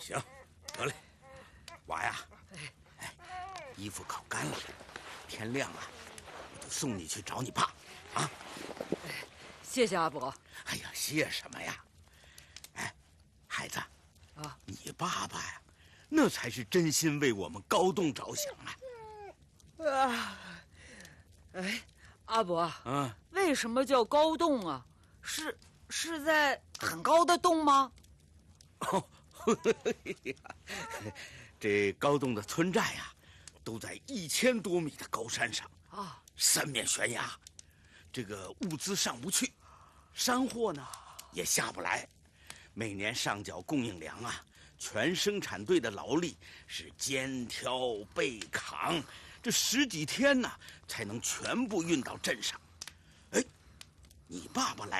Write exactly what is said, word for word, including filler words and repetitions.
行，得嘞，娃呀，哎，衣服烤干了，天亮了，我就送你去找你爸，啊！ 谢谢阿伯。 哎呀，谢什么呀？哎，孩子，啊，你爸爸呀，那才是真心为我们高栋着想啊！ 啊，哎，阿伯， 嗯， 为什么叫高洞啊？是是在很高的洞吗？ 哦，这高洞的村寨呀、啊，都在一千多米的高山上啊，三面悬崖，这个物资上不去，山货呢也下不来，每年上缴供应粮啊，全生产队的劳力是肩挑背扛，这十几天呢才能全部运到镇上。哎，你爸爸来